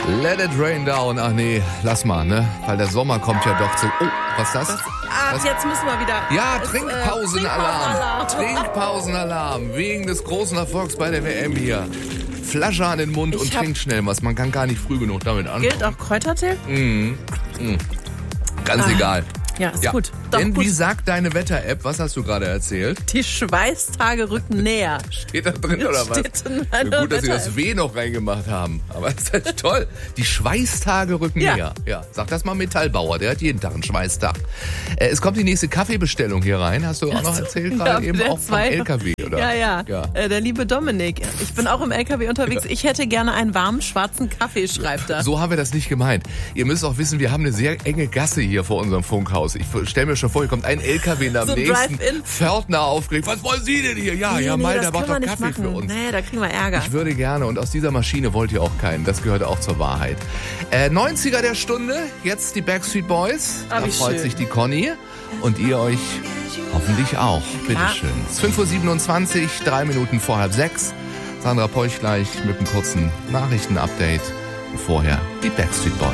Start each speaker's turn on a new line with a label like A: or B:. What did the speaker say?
A: Let it rain down. Ach nee, lass mal, ne? Weil der Sommer kommt ja doch zu... Oh, was ist das?
B: Jetzt müssen wir wieder...
A: Ja, Trinkpausenalarm. Trinkpausenalarm. Wegen des großen Erfolgs bei der WM hier. Flasche an den Mund und trinkt schnell was. Man kann gar nicht früh genug damit anfangen.
B: Gilt auch Kräutertee?
A: Ganz egal.
B: Ja, ist gut. Doch,
A: Denn
B: gut.
A: wie sagt deine Wetter-App, was hast du gerade erzählt?
B: Die Schweißtage rücken näher.
A: Steht da drin oder was?
B: Steht in meiner
A: Gut, dass sie
B: Wetter-App.
A: das W noch reingemacht haben. Aber das ist halt toll. Die Schweißtage rücken näher. Ja, sag das mal Metallbauer, der hat jeden Tag einen Schweißtag. Es kommt die nächste Kaffeebestellung hier rein. Hast du auch noch erzählt gerade eben auch vom LKW, oder?
B: Ja. Der liebe Dominik. Ich bin auch im LKW unterwegs. Ich hätte gerne einen warmen, schwarzen Kaffee, schreibt er.
A: So haben wir das nicht gemeint. Ihr müsst auch wissen, wir haben eine sehr enge Gasse hier vor unserem Funkhaus. Ich stelle mir schon vor, hier kommt ein LKW nach dem nächsten. Pförtner aufgeregt. Was wollen Sie denn hier? Ja,
B: Nee,
A: Mal,
B: das
A: der macht
B: können
A: doch
B: wir nicht
A: Kaffee für
B: machen.
A: uns.
B: Nee, da kriegen wir Ärger.
A: Ich würde gerne, und aus dieser Maschine wollt ihr auch keinen. Das gehört auch zur Wahrheit. 90er der Stunde, jetzt die Backstreet Boys. Da freut
B: schön.
A: sich die Conny. Und ihr euch hoffentlich auch. Bitteschön. Es ist 5.27 Uhr, 3 Minuten vor 5:30. Sandra Peuch gleich mit einem kurzen Nachrichtenupdate. Und vorher die Backstreet Boys.